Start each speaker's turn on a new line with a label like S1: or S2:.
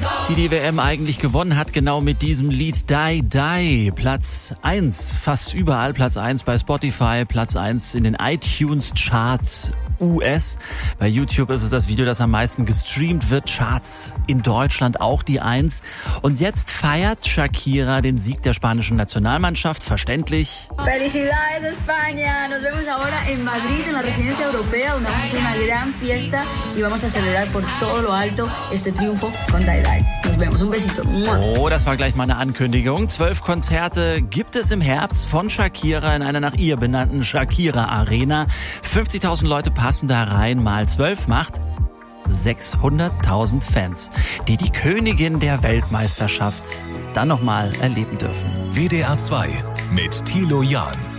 S1: Die WM eigentlich gewonnen hat, genau mit diesem Lied Die Die. Platz 1, fast überall Platz 1 bei Spotify, Platz 1 in den iTunes Charts US. Bei YouTube ist es das Video, das am meisten gestreamt wird. Charts in Deutschland auch die 1. Und jetzt feiert Shakira den Sieg der spanischen Nationalmannschaft, verständlich.
S2: Felicidades España, nos vemos ahora en Madrid en la Residencia Europea, donde vamos a hacer una gran fiesta y vamos a celebrar por todo lo alto este triunfo con Die Die. Nos vemos, un besito.
S1: Oh, das war gleich mal eine Ankündigung. 12 Konzerte gibt es im Herbst von Shakira in einer nach ihr benannten Shakira Arena. 50.000 Leute passen da rein, mal 12 macht 600.000 Fans, die die Königin der Weltmeisterschaft dann nochmal erleben dürfen.
S3: WDR 2 mit Thilo Jahn.